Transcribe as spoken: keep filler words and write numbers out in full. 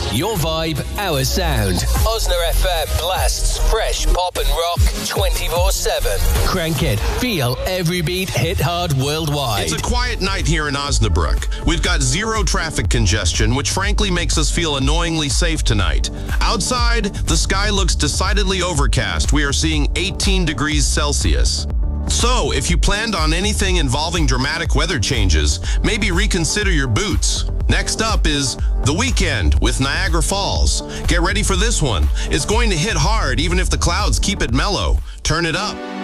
Your vibe, our sound. Osner F M blasts fresh pop and rock twenty-four seven. Crank it. Feel every beat hit hard worldwide. It's a quiet night here in Osnabrück. We've got zero traffic congestion, which frankly makes us feel annoyingly safe tonight. Outside, the sky looks decidedly overcast. We are seeing eighteen degrees Celsius. So, if you planned on anything involving dramatic weather changes, maybe reconsider your boots. Next up is The Weeknd with Niagara Falls. Get ready for this one. It's going to hit hard even if the clouds keep it mellow. Turn it up.